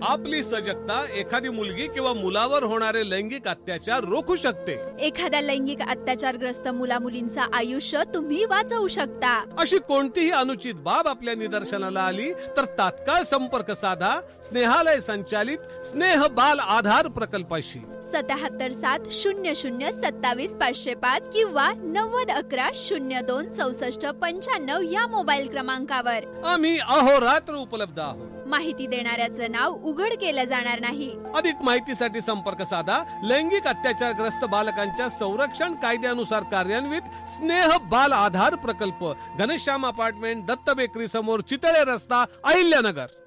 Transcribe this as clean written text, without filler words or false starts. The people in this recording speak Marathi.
आपली सजगता एखादी मुलगी किंवा मुलावर होणारे लैंगिक अत्याचार रोखू शकते. एखाद्या लैंगिक अत्याचारग्रस्त मुला मुलींचं आयुष्य तुम्ही वाचवू शकता. अशी कोणतीही अनुचित बाब आपल्या निदर्शनाला आली तर तात्काळ संपर्क साधा स्नेहालय संचालित स्नेह बाल आधार प्रकल्पाशी. 77-700-27-505 किंवा 9011-02-6495 या मोबाईल क्रमांकावर आम्ही अहोरात्र उपलब्ध आहोत. माहिती देणाऱ्याचं नाव उघड केलं जाणार नाही. अधिक माहितीसाठी संपर्क साधा लैंगिक अत्याचारग्रस्त बालकांच्या संरक्षण कायद्यानुसार कार्यान्वित स्नेह बाल आधार प्रकल्प, घनश्याम अपार्टमेंट, दत्त बेकरी समोर, चितळे रस्ता, अहिल्यानगर.